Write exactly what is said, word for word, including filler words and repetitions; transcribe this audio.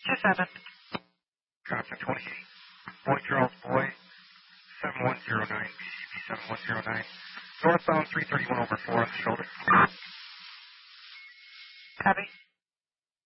two seven. Johnson twenty-eight. Boy Charles Boy, seven one zero nine, B C B seven one zero nine. Northbound three thirty-one over four on the shoulder.